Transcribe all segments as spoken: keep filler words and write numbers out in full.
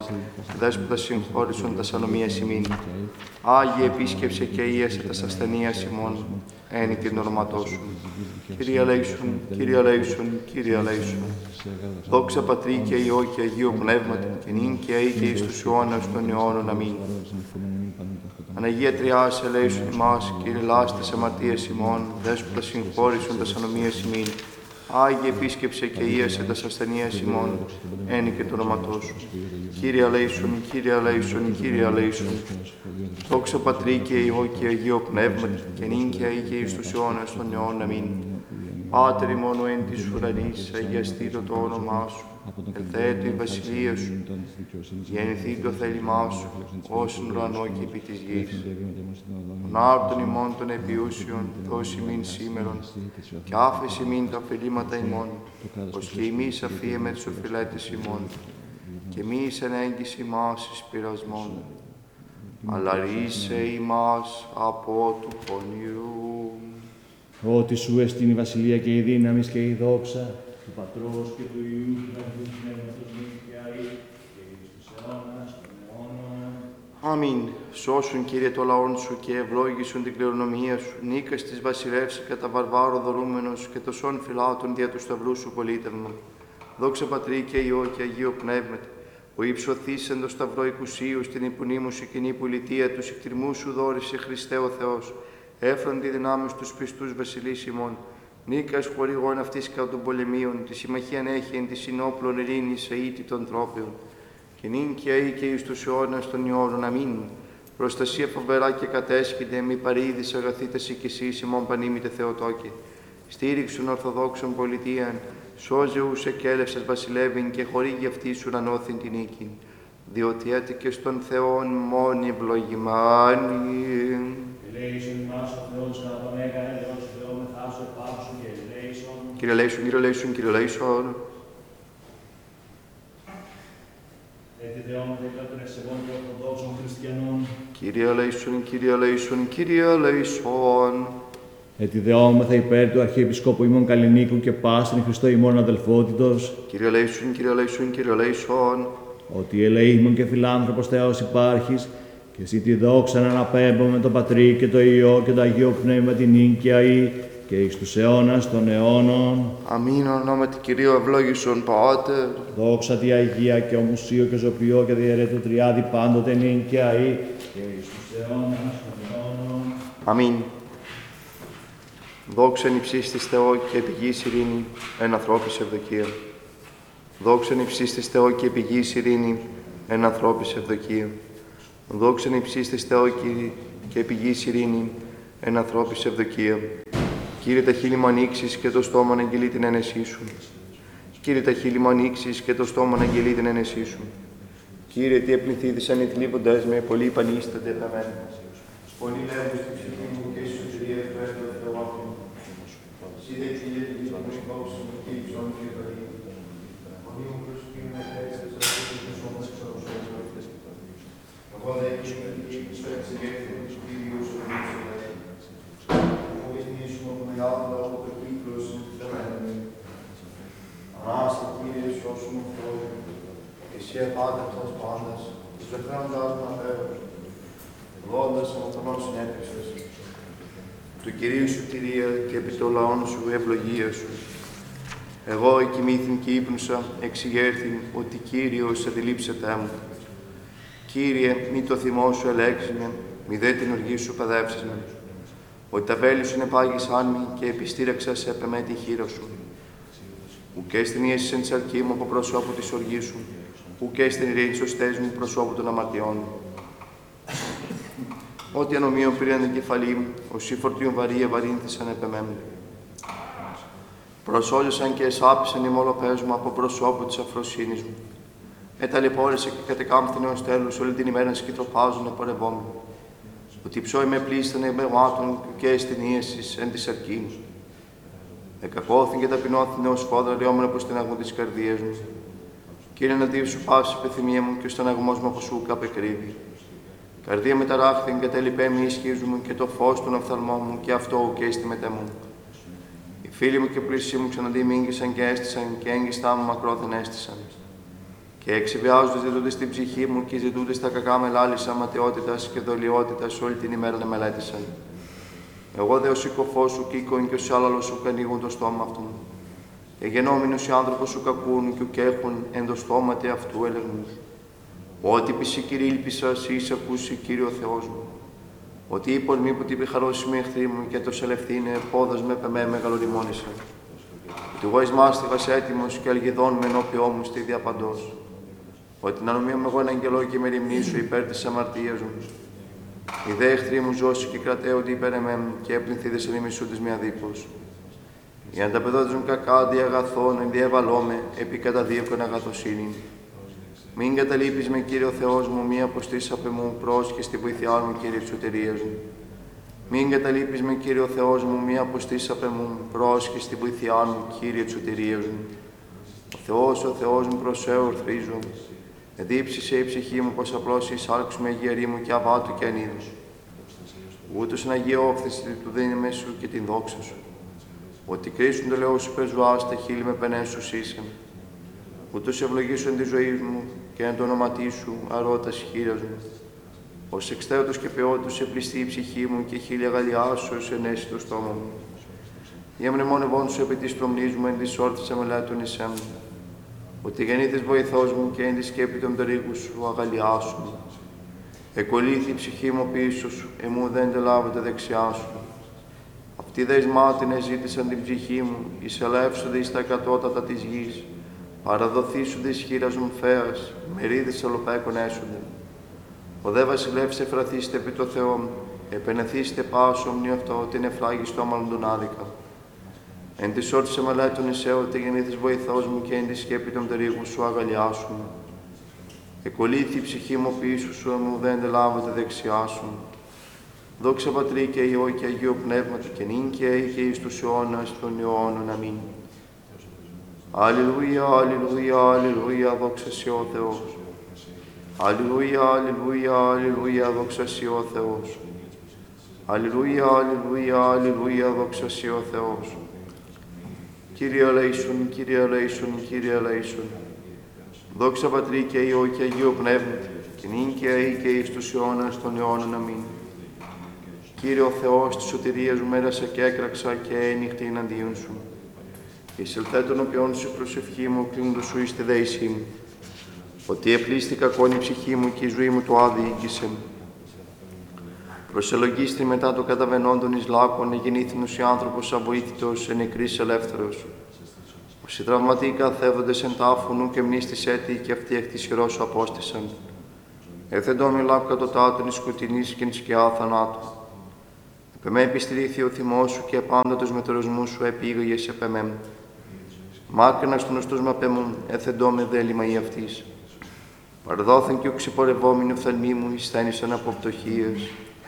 Δέσποτα συγχώρησον τας ανομίας ημίν. Άγιε επίσκεψε και ίασε τας ασθενείας ημών, ένι την ονόματό σου. Κύριε ελέησον, Κύριε ελέησον, Κύριε ελέησον. Δόξα Πατρί και Υιό και Αγίου Πνεύματι, και νυν και αεί και εις τους αιώνας των αιώνων. Αμήν. Αναγία Τριάς, ελέησον ημάς, Κύριε λάστες αμαρτίες ημών, Δέσποτα συγχώρησον τας ανομίας ημίν. Άγιε επίσκεψε και ίασε τας ασθενείας ημών, ένι και το όνοματό σου. Κύριε ελέησον, Κύριε ελέησον, Κύριε ελέησον. Δόξα Πατρί και Υιό και Αγίο Πνεύματι, και νυν και αεί και εις τους αιώνας των αιώνων. Αμήν. Πάτερ ημών ο εν της ουρανής, αγιαστήτω το όνομά σου. Ελθέτω η βασιλεία σου, γεννηθεί το θέλημά σου, όσον ουρανό και επί της γης. Τον άρτον ημών των επιούσιων, δώσει ημίν σήμερον, και άφεση ημίν τα οφειλήματα ημών, ως και εμείς αφίεμε τους οφειλέτες ημών, και μη εις ενέγγιση ημάς εις πειρασμόν, αλλά ρίσε ημάς από του πονηρού. Ότι σου εστίν η βασιλεία και η δύναμις και η δόξα του Πατρός και του Υιού και του Αγίου Πνεύματος νύχια ή και εις τους αιώνας των αιώνων. Αμήν. Σώσουν, Κύριε, το λαόν σου και ευλόγησον την κληρονομία σου. Νίκας της βασιλεύση κατά βαρβάρο δωρούμενος και τοσών φυλάτων δια του σταυρού σου πολίτευμα. Δόξα Πατρί και Υιό και Αγίο Πνεύματι, που υψωθήσεν το σταυρό οικουσίου στην υπονήμου σου κοινή πολιτεία του εκτιμού σου δόρισε Χριστέ ο Θεός. Έφροντι δυνάμεις τους πιστούς βασιλείς ημών. Νίκας χορηγών αυτής κατά των πολεμίων, τη συμμαχίαν έχει εν τη συνόπλων ειρήνης αήτη των τρόπεων. Και νυν και αεί και εις τους αιώνας των αιώνων. Αμήν. Προστασία φοβερά και κατέσχυνται, μη παρήδης αγαθήταση κι εσείς ημών πανήμητε Θεοτόκε. Στήριξον Ορθοδόξων πολιτείαν, σώζε ους εκέλευσας βασιλεύειν και χορήγει αυτής ουρανώθην την νίκην. Διότι έτυχε στον Θεόν μόνοι ευλογημάνοι. Ελέησον ημάς ο Θεός κατά τον Μέγα έλεος Θεό μεθάσου επάψου και ελέησον. Κύριε ελέησον, Κύριε ελέησον, Κύριε ελέησον. Έτσι δεόμαστε υπέρ των ευσεβών και ορθοδόξων χριστιανών. Κύριε ελέησον, Κύριε ελέησον, Κύριε ελέησον. Έτσι δεόμεθα υπέρ του Αρχιεπισκόπου ημών Καλλινίκου και πάσην Χριστό ημών αδελφότητος. Κύριε ελέησον, Κύριε ελέησον, Κύριε ελέησον. Ότι ελεήμων και φιλάνθρωπος Θεός υπάρχεις, και εσύ τη δόξα να αναπέμπω με τον Πατρί και το Υιό και το Αγίο Πνεύμα την νυν και αεί και εις τους αιώνας των αιώνων. Αμήν ονόματι Κυρίου ευλόγησον Πάτερ. Δόξα τη Αγία και ομουσίο και ζωοποιό και διαιρέτω τριάδι πάντοτε νυν και αεί και εις τους αιώνας των αιώνων. Αμήν. Δόξα εν υψίστης Θεό και επιγής ειρήνη, εν ανθρώπης ευδοκία. Δόξα εν υψίστης Θεό και επιγής ειρήνη, εν ανθρώπης ευδοκία. Δόξα εν υψίστης Θεό και επιγής ειρήνη, εν ανθρώπης ευδοκία. Κύριε, τα χείλη μου ανοίξεις και το στόμα να αγγελεί την ένεσή σου. Κύριε, τα χείλη μου ανοίξεις και το στόμα να αγγελεί την ένεσή σου. Κύριε, τι επληθύδησαν οι θλίβοντες με, πολλοί πανίστανται επεμένα. Πολλοί λέγουν στην ψυχή μου και στη σωτηρία του έργου του Θεού αυτού. Σύντε Κύριε, την γη μου υπόψη μου και υψώνει και καλή. Μονή μου προσκύνει με θέσεις της αυτής του σώματος εξαρρωσίας. Εγώ δεν είμαι η σπέξη γέφυρο της Κύριου σου δείξω. Χωρίς νήσιμο από μεγάλο λόγο το κύκλος συνθεμένου. Ανάστα Κύριε, σώσου μου Θεό. Εσύ επάτευτος πάντας, τους βεφραίοντάς μου αφαίρος. Δόντας αμοθανών συνέπευσες. Του Κυρίου σου τηρία και επί το λαόν σου ευλογία σου. Εγώ εκοιμήθην και ύπνουσα, εξηγέρθην ότι Κύριος αντιλήψετέ μου. Κύριε, μη το θυμό σου ελέξιμε, μη δε την οργή σου παιδεύσιμε. Ότι τα βέλη σου ενεπάγησαν μη και επιστήραξα σε επεμέ τη χείρα σου. Ουκέ στην ίεση εν τσαρκή μου από προσώπου της οργής σου, ουκέ στην ειρήνη σωστές μου προσώπου των αμαρτιών. Ό,τι ανομίων πήραν την κεφαλή μου, όσοι φορτίων βαρύ ευαρύνθησαν επεμέ μου. Προσόλυσαν και εσάπησαν οι μολοπές μου από προσώπου της αφροσύνης μου. Εταλαιπώρησε και κατεκάμφθηνε ως τέλους όλη την ημέρα σκητροπάζουν επορευόμενοι. Ότι ψώοι με πλήστανε με γάτων και στην ίεσης εν της αρκή μου. Εκακώθην και ταπεινώθηνε ως φόδρα λιόμενα προς την αγμό της καρδίας μου. Κύριε, εναντίον σου πάση η πεθυμία μου και ο στεναγμός μου από σου καπεκρύβει. Καρδία μεταράχθην και τέλειπέ μη ισχύζου μου και το φως των οφθαλμών μου και αυτό ουκέ στη μετέ μου. Φίλοι μου και πλήσιοι μου ξαναντί μ' ήγγισαν και έστησαν και έγκυστά μου μακρόθεν έστησαν. Και εξεβιάζονται ζητούνται στην ψυχή μου και ζητούνται στα κακά μελάλης αματαιότητας και δολιότητας όλη την ημέρα να μελέτησαν. Εγώ δε ο συκοφός σου κοίκον και ο σάλαλος σου ανοίγουν το στόμα αυτού. Εγενόμενος οι άνθρωποι σου κακούν και ουκ έχουν εν το στόματι αυτού ελεγμούς. Ότι πισι Κύριε ήλπισας εις ακούσει Κύριο Θεός μου. Ότι είπον μη που την πιχαρώσιμη εχθρή μου και το σελευθύνε πόδας με πεμέ μεγαλοριμόνησα. Ότι εγώ εις μάστιγας έτοιμος και αλγιδών με ενώπιό μου στη διαπαντός. Ότι την ανομία μου εγώ ένα αγγελό και με ρημνήσω υπέρ της αμαρτίας μου. Οι δε εχθροί μου ζώσει και κρατέονται υπέρ εμέμ και έπλυνθίδες εν ημισούντες μια δίπος. Οι ανταπεδότες μου κακά διαγαθών εν διαβαλώμε επί καταδίωκον αγαθοσύνη. Μην καταλείπεις με Κύριο Θεός μου, μη αποστήσαπε μου πρόσχε στη βοήθειά μου, Κύριε της σωτηρίας μου. Μην καταλείπεις με Κύριο Θεός μου, μη αποστήσαπε μου πρόσχε στη βοήθειά μου, Κύριε της σωτηρίας μου. Ο Θεός, ο Θεός μου προσέω ορθρίζω. Εδίψησε η ψυχή μου πως απλώς εισάρξουμε γερή μου και αβάτου και ανίδους. Ούτως εν αγιόφθηση του δίνουμε σου και την δόξα σου. Ότι κρίσουν το λαιό σου πεζουάς, τα χείλη με πενές σου σύσεν. Ούτως ευλογήσου εν τη ζωή μου και εν το όνοματί σου αρώτας χείρας μου. Ως εξτέωτος και πεώτος επληστεί η ψυχή μου και χίλια γαλιάσεως ενέσει το στόμα μου. Για μνημόνευόν σου επί της προμνής μου εν της όρθης αμελέτων εις έμ. Ότι γεννήθης βοηθός μου και εν τη σκέπη των περίγους σου αγαλιάσου μου. Εκολύθη η ψυχή μου πίσω σου, εμού δεν τελάβεται δεξιά σου. Αυτοί δε εις μάτιν εζήτησαν την ψυχή μου, εισελεύσονται εις τα εκατότατα της γης. Παραδοθήσονται εις χείρας μου φέας, μερίδες αλλοπέκων έσονται. Ο δε βασιλεύς εφραθήστε επί το Θεό, επενεθήστε πάσο μνη αυτό, την εφράγιστο αμαλον τον άδικα. Εν της όρτης εμελέτων εισέ, ότι γεννήθης βοηθός μου και εν τη σκέπη των περίγους σου αγαλιάσου. Εκολύθη η ψυχή μου πίσω σου, εμού δεν τελάβεται δεξιά σου. Δόξα Πατρί και Υιό και Αγίου Πνεύματος και νυν και αεί και εις τους αιώνας των αιώνων. Αμήν. Αλληλούια, αλληλούια, αλληλούια, δόξα σοι ο Θεός. Αλληλούια, αλληλούια, αλληλούια, δόξα σοι ο Θεός. Αλληλούια, αλληλούια, αλληλούια, δόξα σοι ο Θεός. Κύριε ελέησον, Κύριε ελέησον, Κύριε ελέησον. Δόξα Πατρί και Υιό και Αγίου Πνεύματος και νυν και αεί και εις τους αιώνας των αιώνων. Αμήν. Κύριε ο Θεός της σωτηρίας μου μέρασα και έκραξα και ένυχτη εναντίον σου. Εισελθέ των οποίων σου προσευχή μου, κλείνοντος σου εις τη δέησή μου. Ότι επλήστη κακόν η ψυχή μου και η ζωή μου το άδιοικησε. Προσελογίστη μετά το καταβενόντων εις λάκων, εγεννήθηνος η άνθρωπος αβοήθητος, εν νεκρής ελεύθερος. Όσοι τραυματοί καθεύδοντες εν τάφωνου και μνήστης έτη και αυτοί εκ της χειρός σου απόστησαν. Εθεντό με λάπ κατωτάτων εις σκοτεινής και εν σκιά θανάτου. Επεμέ επιστηρίθη ο θυμός σου και απάντατος μετεροσμού σου επίγαγες επεμέμ. Μάκρυνας των οστούς μαπέμων, εθεντό με δέλημα ή αυτής. Παρδόθεν και ο ξυπορευόμενοι οφθαλμοί μου, εισθένησαν από πτωχίες.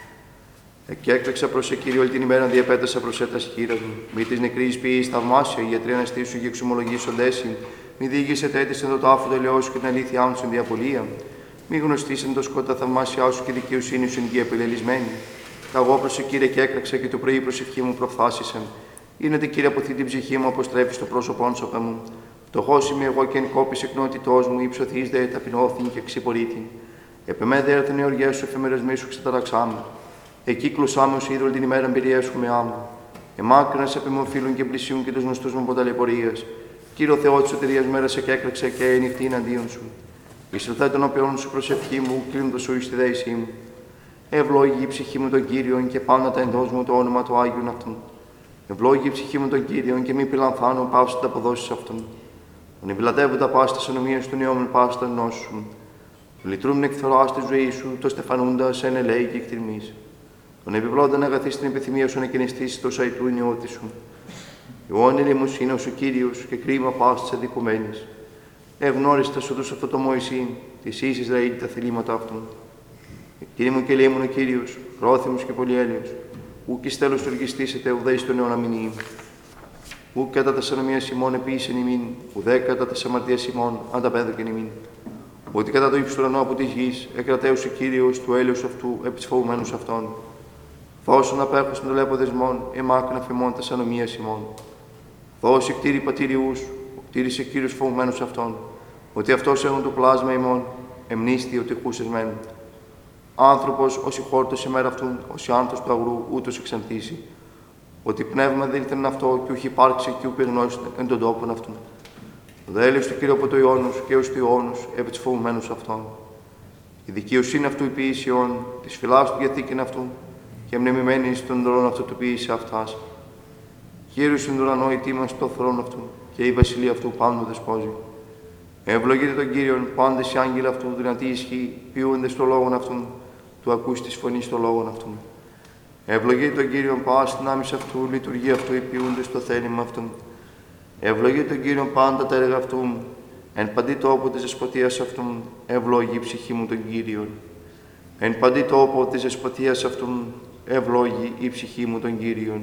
Εκέκλεξα προς Κύριε όλη την ημέρα, διαπέτασα προς έτας χείρας μου. Μη της νεκρής ποιής θαυμάσια, οι γιατροί αναστήσου και εξομολογήσοντέσιν. Μη διήγησε τέτοισεν το τάφο το λαιό σου και την αλήθεια μου στην διαπολία. Μη γνωστήσεν το σκότα θαυμάσια σου και δικαιοσύνη σου είναι διαπελελισμένη. Καγώ προς Κύριε και έκραξα και το πρωί προσευχή μου προφθάσισεν. Είναι τη Κύριε αποθεί την ψυχή μου, αποστρέφει το πρόσωπόν σου απ' μου. Φτωχός είμαι εγώ και εν κόπης εκνότητός μου, ύψωθείς δε ταπεινώθην και ξυπορήθην. Επεμέ δε έρθουν οι οργές σου, εφημερασμοί σου ξεταραξάμε. Εκεί κλωσάμε ως είδωλ την ημέρα εμπειριέσχουμε άμμο. Εμάκρυνας επί μου φίλων και πλησίων και τους γνωστούς μου από ταλαιπωρίας. Κύριο Θεό της σωτηρίας μέρασε και έκραξε και ένυχτη εναντίον σου. Εισελθέ των οποίων σου προσευχή μου, κλείνοντος σου εις τη δέησή μου. Ευλόγη η ψυχή μου τον Κύριον και πάντα τα εντός μου το όνομα του Άγιον αυτόν. Ευλόγη η ψυχή μου τον Κύριον και μη πιλανθάνω πάυσε τα αποδόσεις αυτών. Τον ευλατεύοντα πάστα συνομίας των ιόμων πάστα νόσου. Λυτρούμεν εκθορά στη ζωή σου, το στεφανούντα σε ελέη και εκτιμή. Τον επιβλώντα να αγαθείς στην επιθυμία σου να κινηστείς το σαϊτού νιώτη σου. Ιωάννη λιμοσύνος ο Κύριος και κρίμα πάσης αδικουμένης. Ευγνώριστα σου τους αυτό το Μωυσήν, της εις Ισραήλ τα θελήματα αυτών. Κύριε μου και λίμων ο Κύριος, πρόθυμος και πολυέλεος, ου και στέλος του οργιστήσετε ουδέης τον αιώνα μηνύм. Ου κατά τα σανομίας ημών επίσης ημίν, ουδέ κατά τα αμαρτίας ημών ανταπέδωκεν ημίν. Ότι κατά το ύψιλον από τη γης εκρατέωσε Κύριος του έλεος αυτού επί της φοβουμένους αυτών. Δώσον απέχωσον των λέποδεσμών, εμάκρυνα φημών τα σανομίας ημών. Δώσε κτήρι πατήριους, ο κτήρισε Κύριος φοβουμένους αυτών. ότι αυτός έχουν το πλάσμα ημών, εμνίστη ότι χούσες μεν. Άνθρωπος, όσοι χόρτωσε μέρα αυτού, όσοι άνθος του αγρού, ούτως εξανθήσει. Ότι πνεύμα δεν ήρθεν αυτό, και ούχι υπάρξει και ούχι γνώριστε εν τον τόπον αυτού. Δέλειος του Κύριου από το Ιόνους και ως του Ιόνους, επί της φοβουμένους αυτών. Η δικαιοσύνη αυτού η ποιήσεων, της φυλάς του διαθήκην αυτού, και μνημημένη στον δρόν αυτού του ποιήσε αυτάς. Κύριος στην ουρανό η τίμας στο θρόνο αυτού, και η βασιλεία αυτού πάνω δεσπόζει. Ευλογείτε τον Κύριον, πάντες οι άγγελοι αυτού, δυνατοί ισχύει, ποιούνται στο λόγον αυτούν, του ακούς της φωνής στο λόγον αυτούν. Ευλογείτε τον Κύριον, πάση δυνάμεις αυτού, λειτουργεί αυτού, ποιούνται στο θέλημα αυτούν. Ευλογείτε τον Κύριον πάντα τα έργα αυτού, εν παντή τόπο της δεσποτείας αυτούν, ευλόγει η ψυχή μου τον Κύριον. Εν παντή τόπο της δεσποτείας αυτούν, ευλόγει η ψυχή μου τον Κύριον.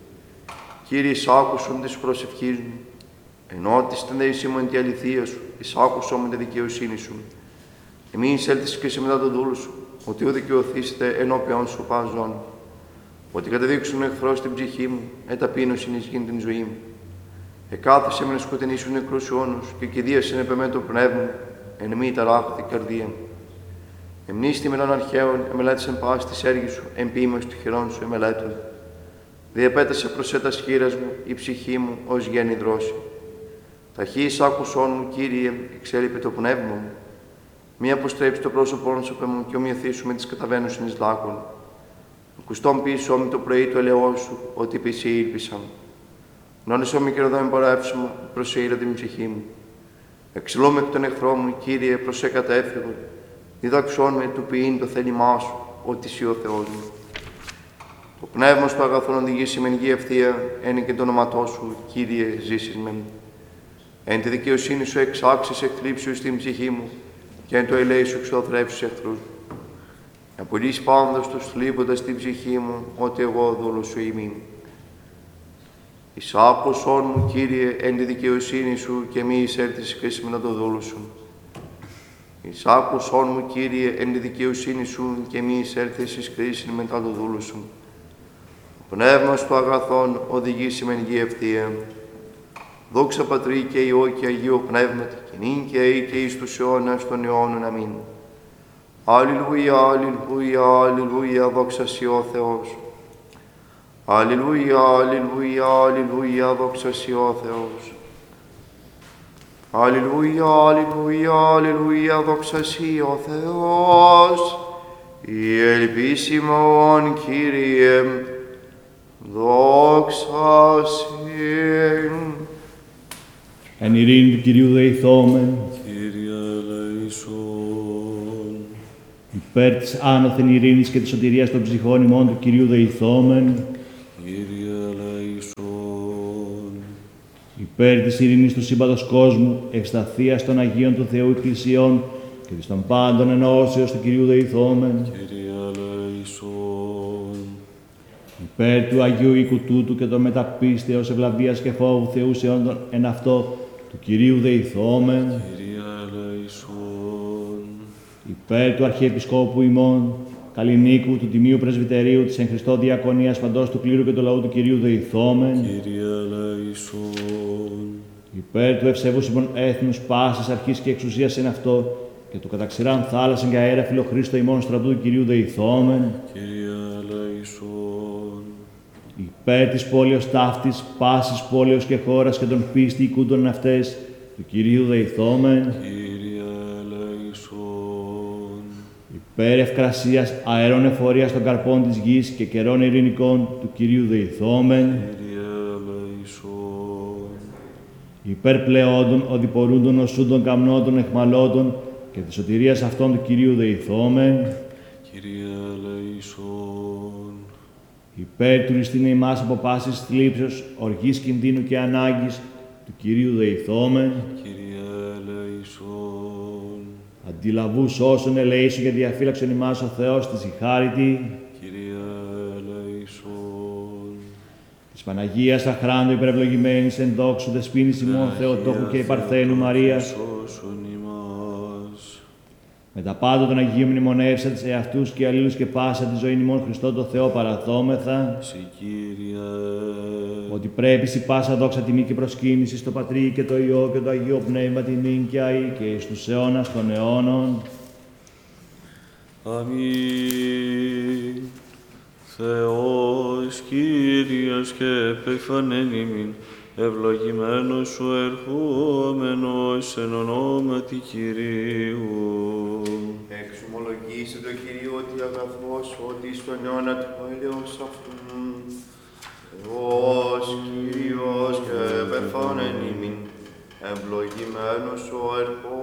Κύριε, εισάκουσον της προσευχής μου, ενώ τη στενέησή μου εν τη αληθεία σου, εισάκουσον με τη δικαιοσύνη σου. Εμείς έλθεις και σε μετά τον δούλου σου, ότι ο δικαιωθήσετε ενώπιον σου παζών. Ότι καταδείξουν εχθρό στην ψυχή μου, εταπείνωσιν εις γην την ζωή μου. Εκάθισε με να σκοτεινήσουν νεκρούς αιώνους και κηδίασεν επ' εμέ το πνεύμα μου, εν μη ταράχθη καρδία μου. Εμνίστη μελών αρχαίων, εμελέτησεν πάση της έργης σου, εμποίημας του χειρών σου εμελέτων. Διεπέτασε προς έτας χείρας μου, η ψυχή μου ως γέννη δρόση. Ταχύς άκουσόν μου, Κύριε, εξέλιπε το πνεύμα μου. Μη αποστρέψει το πρόσωπό σου απ' μου και ομοιωθήσου με τις καταβαίνουσιν εις λάκων. Ακουστόν πίσω με το πρωί του ελαιός σου, ότι πισή ήλπισαν. Νόνισό μη και ροδό εμπορεύσιμο, προσεήρα την ψυχή μου. Εξελώμαι εκ των εχθρών μου, Κύριε, προς έκατα έφυγον. Διδαξών με του ποιήν το θέλημά σου, ότι εσύ ο Θεός μου. Το πνεύμα σου αγαθόν οδηγήσει μεν γη ευθεία, ένι και το όνοματό σου, Κύριε, ζήσεις μεν. Εν τη δικαιοσύνη σου εξάξεις εκθλίψεως στην ψυχή μου, και εν το ελέη σου εξωθρεύσεις εχθρούς. Απολύς πάντως τους θλίβοντας την ψυχή μου, ότι εγώ δούλος σου ημί. Εισάκουσόν μου, Κύριε, εν τη δικαιοσύνη σου, και μη εισέλθεις χρήσιμη να το δούλου σου. Εισάκουσόν μου, Κύριε, εν τη δικαιοσύνη σου, και μη εισέλθεις εις χρήσιμη μετά το δούλου σου. Το πνεύμα σου αγαθόν οδηγήσει μεν γη ευθεία. Δόξα Πατρί και Υιό και Αγίο Πνεύματι, και νυν και αεί και εις τους αιώνας των αιώνων. Αμήν. Αλληλούια, αλληλούια, αλληλούια, δόξα σοι ο Θεός. Αλληλούια, αλληλούια, αλληλούια, δόξα σοι ο Θεός. Αλληλούια, αλληλούια, αλληλούια, δόξα σοι ο Θεός. Η ελπίσιμον, Κύριε, δόξα σοι. Εν ειρήνη του Κυρίου δεηθόμεν, Κύριε ελεησόν. υπέρ της άνωθεν ειρήνης και της σωτηρίας των ψυχών ημών του Κυρίου δεηθόμεν, Κύριε ελεησόν. υπέρ της ειρήνης του σύμπαντος κόσμου, ευσταθίας των Αγίων του Θεού Εκκλησιών και της των πάντων ενώσεως του Κυρίου δεηθόμεν, Κύριε ελεησόν. υπέρ του Αγίου οίκου τούτου και των μεταπίστεως ευλαβίας και φόβου Θεού σε όντων εν αυτό του Κυρίου δεηθόμεν, Κύριε ελεησόν. υπέρ του Αρχιεπισκόπου ημών, Καλλινίκου, του Τιμίου Πρεσβυτερίου της εν Χριστώ Διακονίας παντός του κλήρου και του λαού του Κυρίου δεηθόμεν, Κύριε ελεησόν. υπέρ του ευσεβούς ημών έθνους πάσης αρχής και εξουσίας εν αυτό και του καταξηράν θάλασσεν και αέρα φιλοχρήστο ημών στρατού του Κυρίου δεηθόμεν, Κύριε ελεησόν. υπέρ της πόλεως ταύτης, πάσης πόλεως και χώρας και των πίστη οικούντων αυτές του Κυρίου δεηθόμεν, Κύριε ελεησόν. υπέρ ευκρασίας αερών εφορίας των καρπών της γης και καιρών ειρηνικών του Κυρίου δεηθόμεν, Κύριε ελεησόν. υπέρ πλεόντων, οδηπορούντων, οσούντων, καμνόντων, εχμαλώτων και της σωτηρίας αυτών του Κυρίου δεηθόμεν, Κύριε ελεησόν. υπέρ του ρηστίνε ημάς από πάσης θλίψεως, οργής, κινδύνου και ανάγκης του Κυρίου δεηθόμεν, Κύριε ελεησόν. αντιλαβούς όσων ελεήσου και διαφύλαξον ημάς ο Θεός της ηχάρητη, Κύριε ελεησόν. της Παναγίας αχράντου υπερευλογημένης εν δόξου δεσποίνης ημών Θεοτόκου και η Παρθένου Μαρίας, Σώσον ημάς. Με τα πάντα των Αγίων μνημονεύσατε σε αυτούς και αλλήλους και πάσα τη ζωή ημών Χριστό το Θεό παραθόμεθα. Συ Κύριε, Ότι πρέπει σι πάσα δόξα τιμή και προσκύνηση στο Πατρί και το Υιό και το Αγίο Πνεύμα την νύχια ή και εις τους αιώνας των αιώνων. αμήν. Θεός Κύριος και επεφανέν ημίν, ευλογημένος σου ερχόμενος εν ονόματι Κυρίου. Εξομολογήσε το Κυρίο ότι αγαθός ότι στον αιώνα του έλεος αυτού. Θεός Κύριος και επεφάνεν ημίν, ευλογημένος ο ερχόμενος